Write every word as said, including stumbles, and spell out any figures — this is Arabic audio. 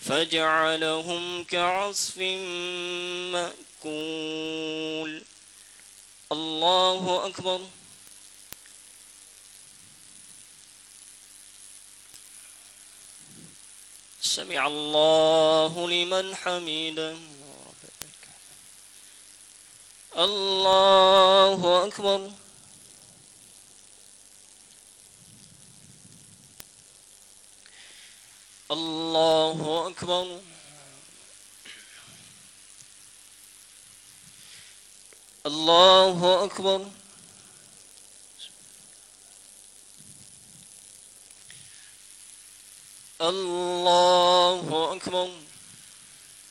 فجعلهم كعصف مأكول. الله أكبر. سمع الله لمن حمده. الله أكبر. الله أكبر. الله أكبر. الله أكبر.